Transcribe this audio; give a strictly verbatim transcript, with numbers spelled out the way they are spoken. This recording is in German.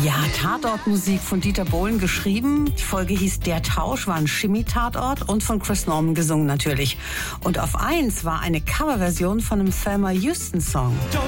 Ja, Tatortmusik von Dieter Bohlen geschrieben. Die Folge hieß Der Tausch, war ein Shimmy-Tatort und von Chris Norman gesungen natürlich. Und auf eins war eine Coverversion von einem Thelma Houston-Song.